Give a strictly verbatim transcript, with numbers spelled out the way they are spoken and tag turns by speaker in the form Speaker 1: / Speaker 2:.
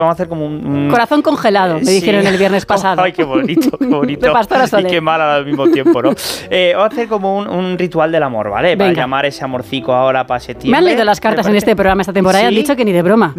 Speaker 1: Vamos a hacer como un... un...
Speaker 2: Corazón congelado, me sí. dijeron el viernes pasado.
Speaker 1: Ay, qué bonito, qué bonito.
Speaker 2: De Pastora Soler.
Speaker 1: Y qué mal al mismo tiempo, ¿no? Eh, vamos a hacer como un, un ritual del amor, ¿vale? Venga. Para llamar ese amorcico ahora para septiembre.
Speaker 2: Me han leído las cartas en este programa esta temporada ¿Sí? y han dicho que ni de broma.